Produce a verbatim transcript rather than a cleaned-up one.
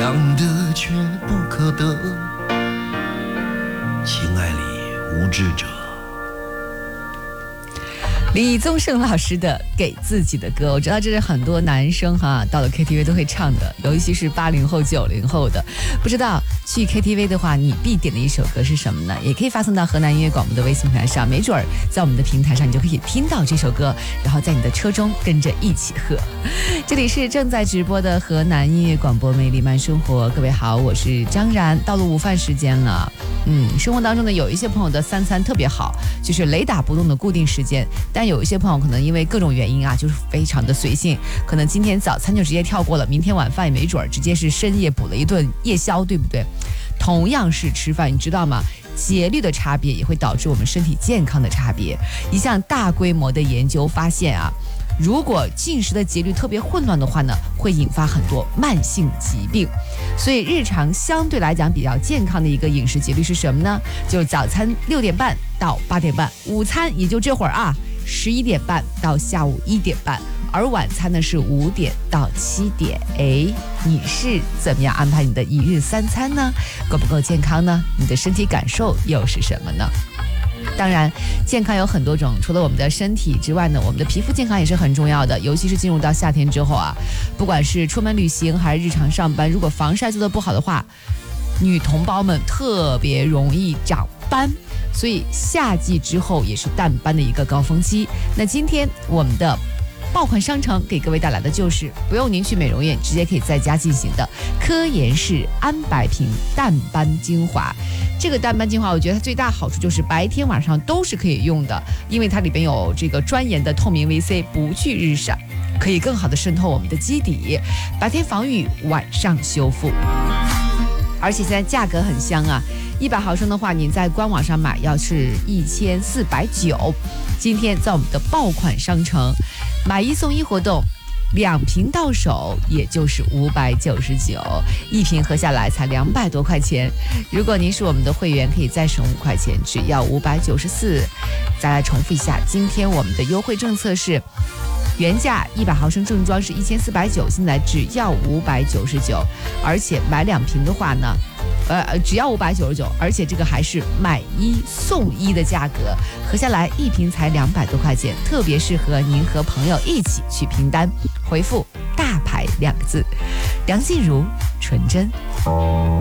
想得却不可得，情爱里无知者。 李宗盛老师的《给自己的歌》，我知道这是很多男生哈到了 K T V 都会唱的，尤其是八零后、九零后的。不知道去 K T V 的话，你必点的一首歌是什么呢？也可以发送到河南音乐广播的微信平台上，没准儿在我们的平台上你就可以听到这首歌，然后在你的车中跟着一起喝。这里是正在直播的河南音乐广播魅力慢生活，各位好，我是张然。到了午饭时间了，嗯，生活当中呢有一些朋友的三餐特别好，就是雷打不动的固定时间，但有一些朋友可能因为各种原因啊，就是非常的随性，可能今天早餐就直接跳过了，明天晚饭也没准直接是深夜补了一顿夜宵，对不对？同样是吃饭，你知道吗？节律的差别也会导致我们身体健康的差别。一项大规模的研究发现啊，如果进食的节律特别混乱的话呢，会引发很多慢性疾病。所以日常相对来讲比较健康的一个饮食节律是什么呢？就是早餐六点半到八点半，午餐也就这会儿啊，十一点半到下午一点半，而晚餐呢是五点到七点。哎，你是怎么样安排你的一日三餐呢？够不够健康呢？你的身体感受又是什么呢？当然健康有很多种，除了我们的身体之外呢，我们的皮肤健康也是很重要的，尤其是进入到夏天之后啊，不管是出门旅行还是日常上班，如果防晒做得不好的话，女同胞们特别容易长斑，所以夏季之后也是淡斑的一个高峰期。那今天我们的爆款商城给各位带来的就是不用您去美容院，直接可以在家进行的科颜氏安白瓶淡斑精华。这个淡斑精华我觉得它最大好处就是白天晚上都是可以用的，因为它里边有这个专研的透明 V C， 不去日晒，可以更好的渗透我们的基底，白天防御，晚上修复。而且现在价格很香啊，一百毫升的话，你在官网上买要是一千四百九，今天在我们的爆款商城买一送一活动，两瓶到手也就是五百九十九，一瓶喝下来才两百多块钱。如果您是我们的会员，可以再省五块钱，只要五百九十四。再来重复一下，今天我们的优惠政策是，原价一百毫升正装是一千四百九，现在只要五百九十九，而且买两瓶的话呢，呃，只要五百九十九，而且这个还是买一送一的价格，合下来一瓶才两百多块钱，特别适合您和朋友一起去拼单，回复大牌两个字，梁静茹纯真。